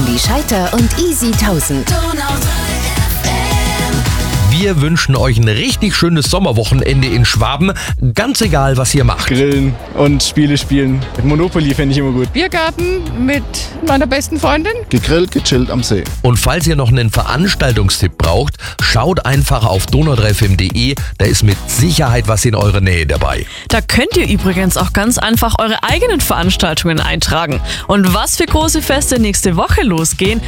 Andi Scheiter und Easy 1000. Wir wünschen euch ein richtig schönes Sommerwochenende in Schwaben. Ganz egal, was ihr macht. Grillen und Spiele spielen. Monopoly fände ich immer gut. Biergarten mit meiner besten Freundin. Gegrillt, gechillt am See. Und falls ihr noch einen Veranstaltungstipp braucht, schaut einfach auf donau3fm.de. Da ist mit Sicherheit was in eurer Nähe dabei. Da könnt ihr übrigens auch ganz einfach eure eigenen Veranstaltungen eintragen. Und was für große Feste nächste Woche losgehen,